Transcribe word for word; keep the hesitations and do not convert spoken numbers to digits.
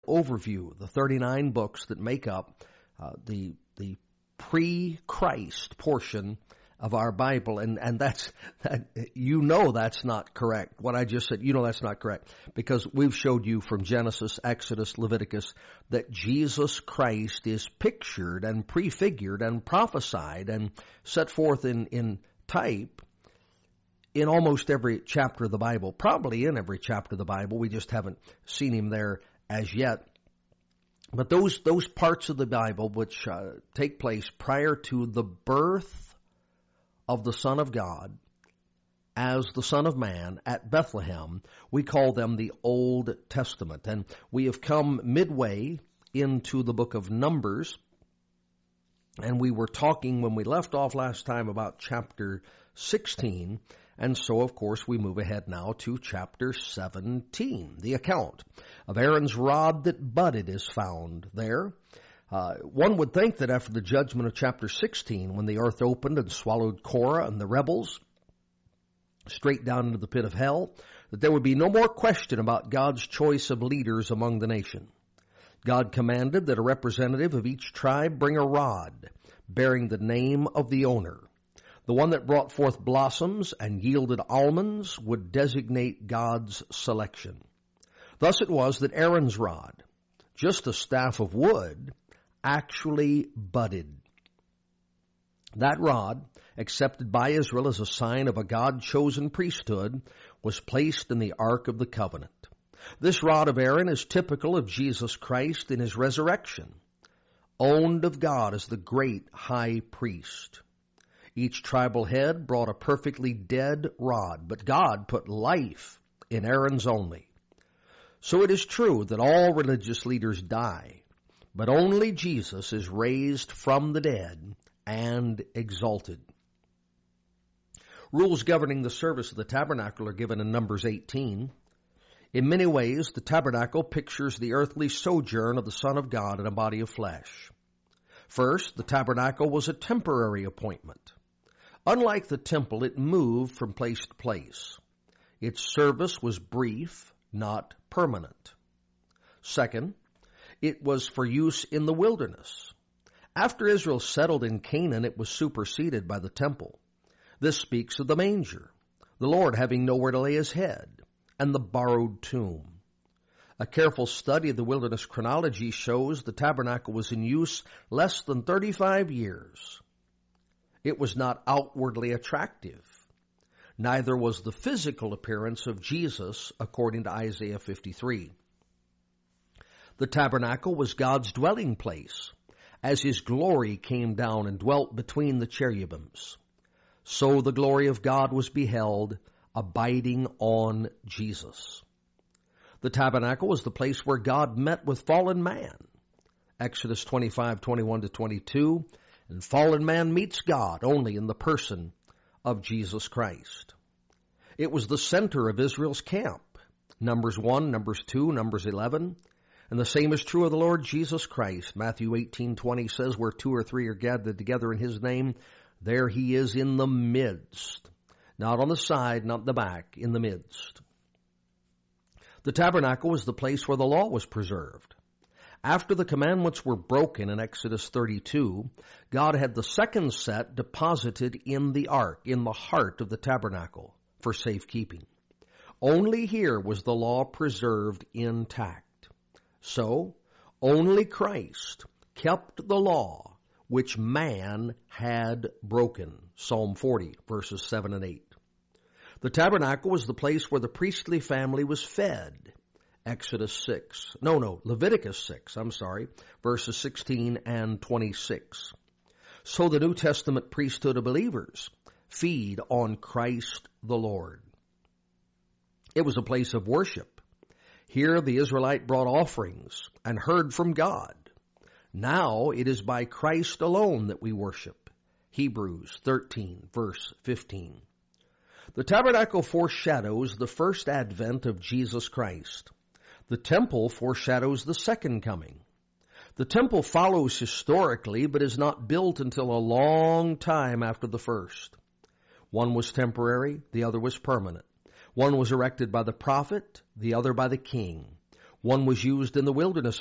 overview, the thirty-nine books that make up uh, the the pre-Christ portion of our Bible, and and that's that, you know that's not correct. What I just said, you know that's not correct, because we've showed you from Genesis, Exodus, Leviticus that Jesus Christ is pictured and prefigured and prophesied and set forth in in type in almost every chapter of the Bible, probably in every chapter of the Bible. We just haven't seen him there as yet. But those those parts of the Bible which uh, take place prior to the birth of the Son of God as the Son of Man at Bethlehem, we call them the Old Testament. And we have come midway into the book of Numbers, and we were talking when we left off last time about chapter sixteen, and so of course we move ahead now to chapter seventeen. The account of Aaron's rod that budded is found there. Uh, one would think that after the judgment of chapter sixteen, when the earth opened and swallowed Korah and the rebels straight down into the pit of hell, that there would be no more question about God's choice of leaders among the nation. God commanded that a representative of each tribe bring a rod bearing the name of the owner. The one that brought forth blossoms and yielded almonds would designate God's selection. Thus it was that Aaron's rod, just a staff of wood, actually budded. That rod, accepted by Israel as a sign of a God-chosen priesthood, was placed in the Ark of the Covenant. This rod of Aaron is typical of Jesus Christ in his resurrection, owned of God as the great high priest. Each tribal head brought a perfectly dead rod, but God put life in Aaron's only. So it is true that all religious leaders die, but only Jesus is raised from the dead and exalted. Rules governing the service of the tabernacle are given in Numbers eighteen. In many ways, the tabernacle pictures the earthly sojourn of the Son of God in a body of flesh. First, the tabernacle was a temporary appointment. Unlike the temple, it moved from place to place. Its service was brief, not permanent. Second, it was for use in the wilderness. After Israel settled in Canaan, it was superseded by the temple. This speaks of the manger, the Lord having nowhere to lay his head, and the borrowed tomb. A careful study of the wilderness chronology shows the tabernacle was in use less than thirty-five years. It was not outwardly attractive. Neither was the physical appearance of Jesus, according to Isaiah fifty-three. The tabernacle was God's dwelling place, as his glory came down and dwelt between the cherubims. So the glory of God was beheld, abiding on Jesus. The tabernacle was the place where God met with fallen man. Exodus twenty-five, twenty-one to twenty-two, and fallen man meets God only in the person of Jesus Christ. It was the center of Israel's camp. Numbers one, Numbers two, Numbers eleven. And the same is true of the Lord Jesus Christ. Matthew eighteen twenty says, where two or three are gathered together in his name, there he is in the midst. Not on the side, not the back, in the midst. The tabernacle was the place where the law was preserved. After the commandments were broken in Exodus thirty-two, God had the second set deposited in the ark, in the heart of the tabernacle, for safekeeping. Only here was the law preserved intact. So, only Christ kept the law which man had broken. Psalm forty, verses seven and eight. The tabernacle was the place where the priestly family was fed. Exodus six. No, no, Leviticus six, I'm sorry, verses sixteen and twenty-six. So the New Testament priesthood of believers feed on Christ the Lord. It was a place of worship. Here the Israelite brought offerings and heard from God. Now it is by Christ alone that we worship. Hebrews thirteen, verse fifteen. The tabernacle foreshadows the first advent of Jesus Christ. The temple foreshadows the second coming. The temple follows historically, but is not built until a long time after the first. One was temporary, the other was permanent. One was erected by the prophet, the other by the king. One was used in the wilderness